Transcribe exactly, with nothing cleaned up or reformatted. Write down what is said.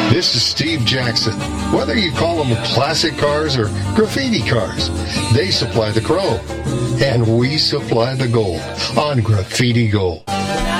This is Steve Jackson. Whether you call them classic cars or graffiti cars, they supply the chrome, and we supply the gold on Graffiti Gold.